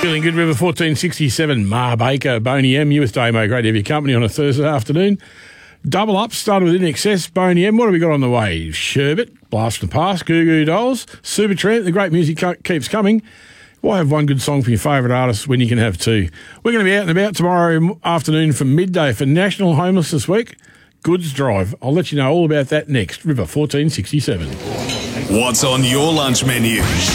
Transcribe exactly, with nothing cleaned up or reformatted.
Feeling good, River fourteen sixty-seven, Ma Baker, Boney M, you with Damo. Great to have your company on a Thursday afternoon. Double up, started with In Excess, Boney M. What have we got on the way? Sherbet, Blast and Pass, Goo Goo Dolls, Supertramp, the great music co- keeps coming. Why have one good song for your favourite artist when you can have two? We're going to be out and about tomorrow afternoon from midday for National Homelessness Week. Goods Drive. I'll let you know all about that next. River fourteen sixty-seven. What's on your lunch menu?